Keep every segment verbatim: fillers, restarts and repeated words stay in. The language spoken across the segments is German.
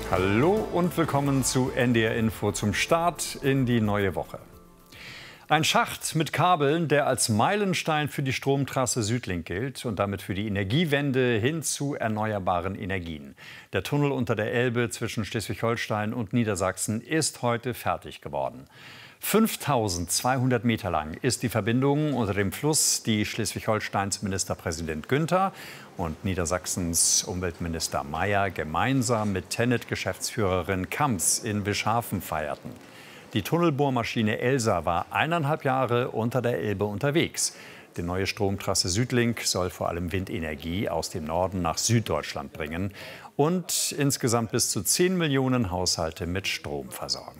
Hallo und willkommen zu N D R Info zum Start in die neue Woche. Ein Schacht mit Kabeln, der als Meilenstein für die Stromtrasse Südlink gilt und damit für die Energiewende hin zu erneuerbaren Energien. Der Tunnel unter der Elbe zwischen Schleswig-Holstein und Niedersachsen ist heute fertig geworden. fünftausendzweihundert Meter lang ist die Verbindung unter dem Fluss, die Schleswig-Holsteins Ministerpräsident Günther und Niedersachsens Umweltminister Mayer gemeinsam mit Tennet-Geschäftsführerin Kamps in Wischhafen feierten. Die Tunnelbohrmaschine Elsa war eineinhalb Jahre unter der Elbe unterwegs. Die neue Stromtrasse Südlink soll vor allem Windenergie aus dem Norden nach Süddeutschland bringen und insgesamt bis zu zehn Millionen Haushalte mit Strom versorgen.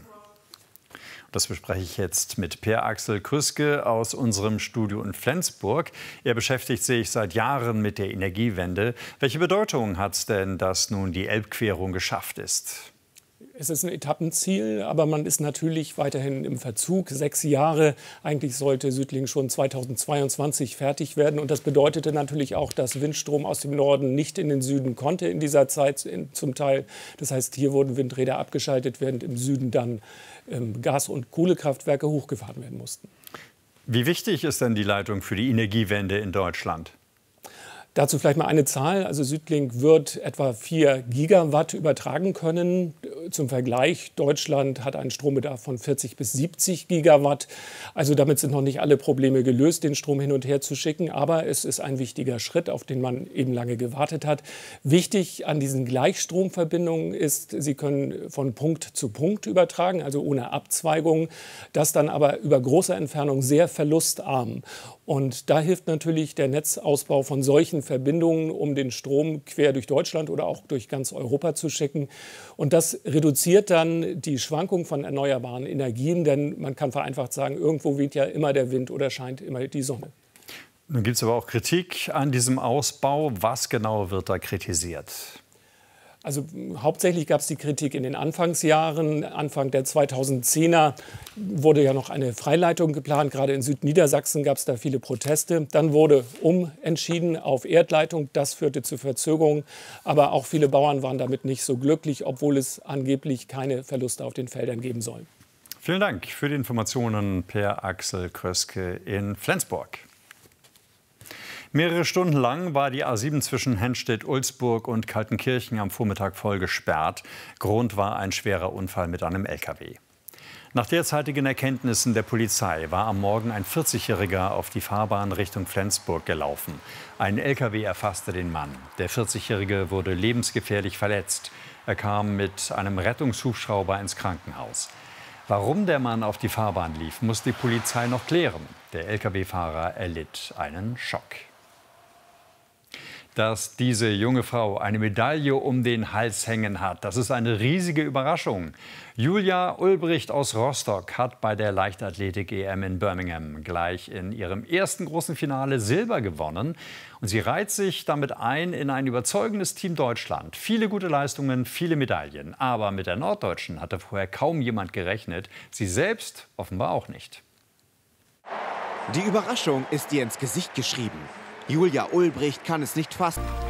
Das bespreche ich jetzt mit Per Axel Krüske aus unserem Studio in Flensburg. Er beschäftigt sich seit Jahren mit der Energiewende. Welche Bedeutung hat es denn, dass nun die Elbquerung geschafft ist? Es ist ein Etappenziel, aber man ist natürlich weiterhin im Verzug. Sechs Jahre, eigentlich sollte Südlink schon zweitausendzweiundzwanzig fertig werden. Und das bedeutete natürlich auch, dass Windstrom aus dem Norden nicht in den Süden konnte in dieser Zeit in, zum Teil. Das heißt, hier wurden Windräder abgeschaltet, während im Süden dann ähm, Gas- und Kohlekraftwerke hochgefahren werden mussten. Wie wichtig ist denn die Leitung für die Energiewende in Deutschland? Dazu vielleicht mal eine Zahl. Also Südlink wird etwa vier Gigawatt übertragen können. Zum Vergleich, Deutschland hat einen Strombedarf von vierzig bis siebzig Gigawatt. Also damit sind noch nicht alle Probleme gelöst, den Strom hin und her zu schicken. Aber es ist ein wichtiger Schritt, auf den man eben lange gewartet hat. Wichtig an diesen Gleichstromverbindungen ist, sie können von Punkt zu Punkt übertragen, also ohne Abzweigung. Das dann aber über große Entfernung sehr verlustarm. Und da hilft natürlich der Netzausbau von solchen Verbindungen, um den Strom quer durch Deutschland oder auch durch ganz Europa zu schicken. Und das reduziert dann die Schwankung von erneuerbaren Energien, denn man kann vereinfacht sagen, irgendwo weht ja immer der Wind oder scheint immer die Sonne. Nun gibt es aber auch Kritik an diesem Ausbau. Was genau wird da kritisiert? Also hauptsächlich gab es die Kritik in den Anfangsjahren. Anfang der zweitausendzehner wurde ja noch eine Freileitung geplant. Gerade in Südniedersachsen gab es da viele Proteste. Dann wurde umentschieden auf Erdleitung. Das führte zu Verzögerungen. Aber auch viele Bauern waren damit nicht so glücklich, obwohl es angeblich keine Verluste auf den Feldern geben soll. Vielen Dank für die Informationen, Per Axel Kröske in Flensburg. Mehrere Stunden lang war die A sieben zwischen Henstedt-Ulzburg und Kaltenkirchen am Vormittag voll gesperrt. Grund war ein schwerer Unfall mit einem L K W. Nach derzeitigen Erkenntnissen der Polizei war am Morgen ein vierzigjähriger auf die Fahrbahn Richtung Flensburg gelaufen. Ein L K W erfasste den Mann. Der vierzigjährige wurde lebensgefährlich verletzt. Er kam mit einem Rettungshubschrauber ins Krankenhaus. Warum der Mann auf die Fahrbahn lief, muss die Polizei noch klären. Der L K W-Fahrer erlitt einen Schock. Dass diese junge Frau eine Medaille um den Hals hängen hat, das ist eine riesige Überraschung. Julia Ulbricht aus Rostock hat bei der Leichtathletik-E M in Birmingham gleich in ihrem ersten großen Finale Silber gewonnen. Und sie reiht sich damit ein in ein überzeugendes Team Deutschland. Viele gute Leistungen, viele Medaillen. Aber mit der Norddeutschen hatte vorher kaum jemand gerechnet. Sie selbst offenbar auch nicht. Die Überraschung ist ihr ins Gesicht geschrieben. Julia Ulbricht kann es nicht fassen.